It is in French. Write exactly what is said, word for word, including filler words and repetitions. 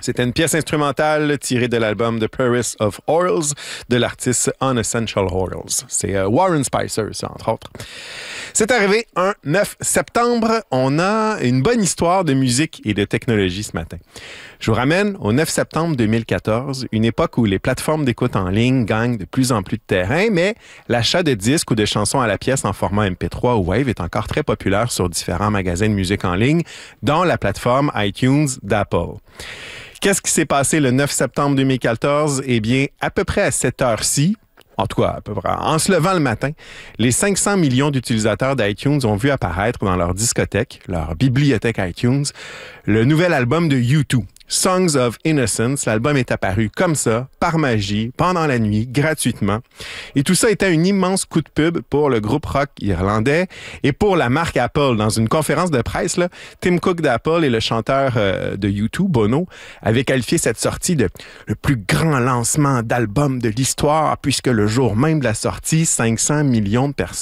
C'était une pièce instrumentale tirée de l'album The Paris of Horals de l'artiste Unessential Horals. C'est euh, Warren Spicer, ça, entre autres. C'est arrivé un neuf septembre. On a une bonne histoire de musique et de technologie ce matin. Je vous ramène au neuf septembre deux mille quatorze, une époque où les plateformes d'écoute en ligne gagnent de plus en plus de terrain, mais l'achat de disques ou de chansons à la pièce en format M P trois ou Wave est encore très populaire sur différents magasins de musique en ligne, dont la plateforme iTunes d'Apple. Qu'est-ce qui s'est passé le neuf septembre deux mille quatorze? Eh bien, à peu près à cette heure-ci, en tout cas, à peu près, en se levant le matin, les cinq cents millions d'utilisateurs d'iTunes ont vu apparaître dans leur discothèque, leur bibliothèque iTunes, le nouvel album de U deux. Songs of Innocence. L'album est apparu comme ça, par magie, pendant la nuit, gratuitement. Et tout ça était un immense coup de pub pour le groupe rock irlandais et pour la marque Apple. Dans une conférence de presse, là, Tim Cook d'Apple et le chanteur euh, de U deux, Bono, avaient qualifié cette sortie de le plus grand lancement d'album de l'histoire, puisque le jour même de la sortie, cinq cents millions de personnes